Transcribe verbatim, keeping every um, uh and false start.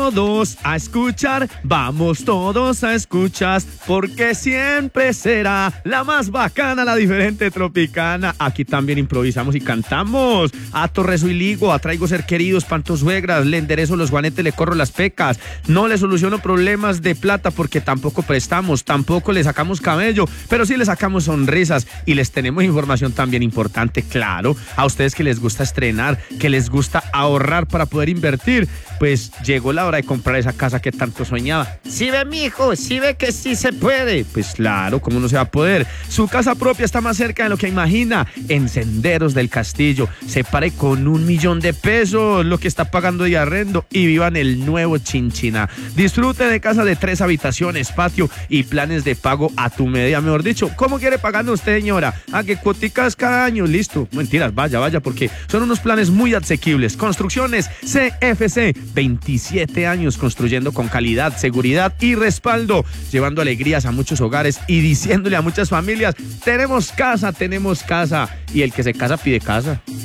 todos a escuchar, vamos todos a escuchar, porque siempre será la más bacana, la diferente tropicana. Aquí también improvisamos y cantamos. A Torreso y Ligo, atraigo ser queridos, pantos suegras, le enderezo los guanetes, le corro las pecas, no le soluciono problemas de plata porque tampoco prestamos, tampoco le sacamos cabello, pero sí le sacamos sonrisas y les tenemos información también importante, claro, a ustedes que les gusta estrenar, que les gusta ahorrar para poder invertir, pues llegó la hora de comprar esa casa que tanto soñaba. ¿Sí ve, mijo? ¿Sí ve que sí se puede? Pues claro, ¿cómo no se va a poder? Su casa propia está más cerca de lo que imagina, en Senderos del Castillo. Se pare con un millón de pesos lo que está pagando de arrendo y viva en el nuevo Chinchiná. Disfrute de casa de tres habitaciones, patio y planes de pago a tu medida, mejor dicho. ¿Cómo quiere pagarlo usted, señora? ¿A qué cuoticas cada año? Listo. Mentiras, vaya, vaya, porque son unos planes muy asequibles. Construcciones C F C, veintisiete años construyendo con calidad, seguridad y respaldo, llevando alegrías a muchos hogares y diciéndole a muchas familias, tenemos casa, tenemos casa. Y el que se casa pide casa.